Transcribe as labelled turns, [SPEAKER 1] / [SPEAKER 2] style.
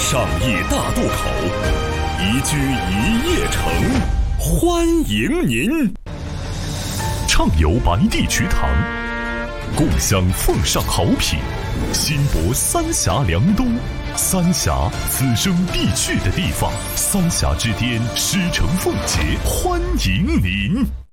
[SPEAKER 1] 商业大渡口，宜居一夜城，欢迎您。畅游白地渠塘，共享奉上好品，新博三峡良东。三峡，此生必去的地方。三峡之巅，狮城凤节，欢迎您。